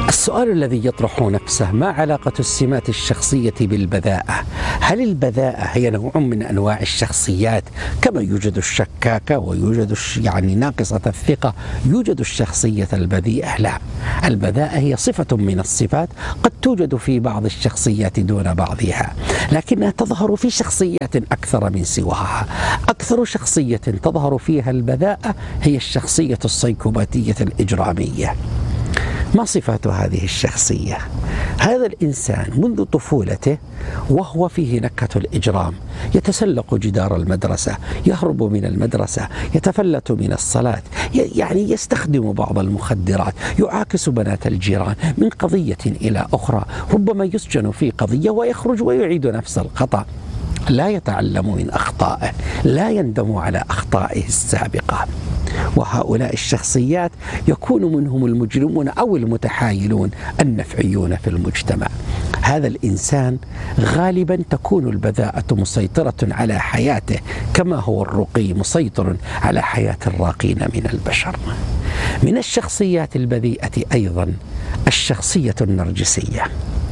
السؤال الذي يطرح نفسه: ما علاقة السمات الشخصية بالبذاءة؟ هل البذاءة هي نوع من أنواع الشخصيات كما يوجد الشكاكة ويوجد ناقصة الثقة، يوجد الشخصية البذيئة؟ لا، البذاءة هي صفة من الصفات قد توجد في بعض الشخصيات دون بعضها، لكنها تظهر في شخصيات أكثر من سواها. أكثر شخصية تظهر فيها البذاءة هي الشخصية السيكوباتية الإجرامية. ما صفات هذه الشخصية؟ هذا الإنسان منذ طفولته وهو فيه نكهة الإجرام، يتسلق جدار المدرسة، يهرب من المدرسة، يتفلت من الصلاة، يستخدم بعض المخدرات، يعاكس بنات الجيران من قضية إلى أخرى، ربما يسجن في قضية ويخرج ويعيد نفس الخطأ. لا يتعلم من أخطائه، لا يندم على أخطائه السابقة. وهؤلاء الشخصيات يكون منهم المجرمون أو المتحايلون النفعيون في المجتمع. هذا الإنسان غالبا تكون البذاءة مسيطرة على حياته كما هو الرقي مسيطر على حياة الراقين من البشر. من الشخصيات البذيئة أيضا الشخصية النرجسية.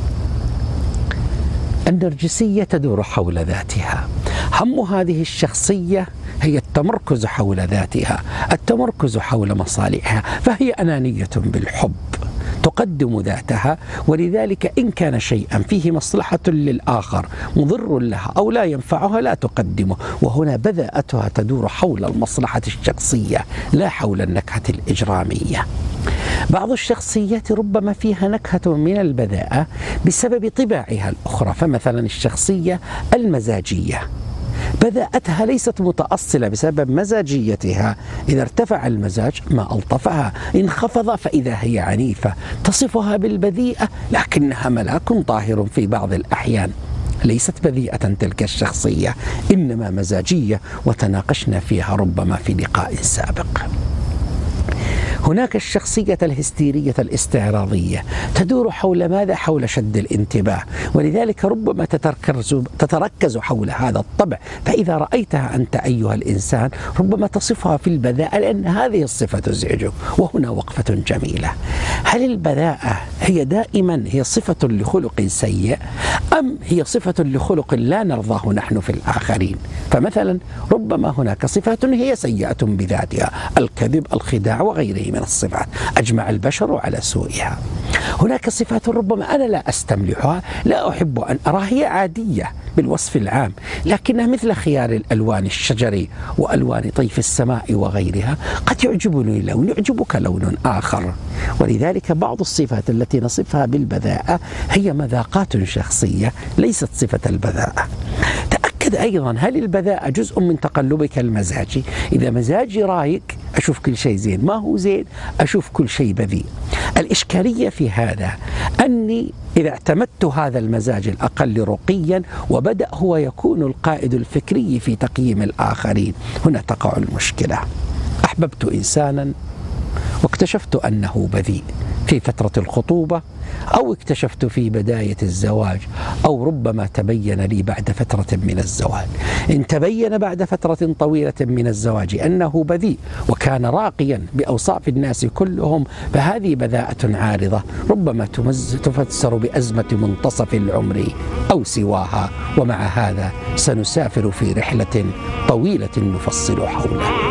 النرجسية تدور حول ذاتها. هم هذه الشخصية هي التمركز حول ذاتها، التمركز حول مصالحها، فهي أنانية بالحب، تقدم ذاتها، ولذلك إن كان شيئا فيه مصلحة للآخر مضر لها أو لا ينفعها لا تقدمه. وهنا بذاءتها تدور حول المصلحة الشخصية لا حول النكهة الإجرامية. بعض الشخصيات ربما فيها نكهة من البذاءة بسبب طباعها الأخرى، فمثلا الشخصية المزاجية بذاءتها ليست متأصلة بسبب مزاجيتها، إذا ارتفع المزاج ما ألطفها، انخفض فإذا هي عنيفة. تصفها بالبذيئة لكنها ملاك طاهر في بعض الأحيان. ليست بذيئة تلك الشخصية، إنما مزاجية، وتناقشنا فيها ربما في لقاء سابق. هناك الشخصية الهستيرية الاستعراضية تدور حول ماذا؟ حول شد الانتباه، ولذلك ربما تتركز حول هذا الطبع، فإذا رأيتها أنت أيها الإنسان ربما تصفها في البذاءة لأن هذه الصفة تزعجك. وهنا وقفة جميلة: هل البذاءة هي دائما هي صفة لخلق سيء، أم هي صفة لخلق لا نرضاه نحن في الآخرين؟ فمثلا ربما هناك صفات هي سيئة بذاتها، الكذب، الخداع وغيره من الصفات، أجمع البشر على سوءها. هناك صفات ربما أنا لا أستملحها، لا أحب أن أراها، هي عادية بالوصف العام، لكنها مثل خيار الألوان الشجري وألوان طيف السماء وغيرها، قد يعجبني لون يعجبك لون آخر. ولذلك بعض الصفات التي نصفها بالبذاءة هي مذاقات شخصية ليست صفة البذاءة. تأكد أيضا: هل البذاءة جزء من تقلبك المزاجي؟ إذا مزاجي رايق أشوف كل شيء زين، ما هو زين أشوف كل شيء بذيء. الإشكالية في هذا أني إذا اعتمدت هذا المزاج الأقل رقيا وبدأ هو يكون القائد الفكري في تقييم الآخرين، هنا تقع المشكلة. أحببت إنسانا واكتشفت أنه بذيء في فترة الخطوبة، أو اكتشفت في بداية الزواج، أو ربما تبين لي بعد فترة من الزواج. إن تبين بعد فترة طويلة من الزواج أنه بذيء وكان راقيا بأوصاف الناس كلهم، فهذه بذاءة عارضة ربما تفسر بأزمة منتصف العمر أو سواها. ومع هذا سنسافر في رحلة طويلة نفصل حولها.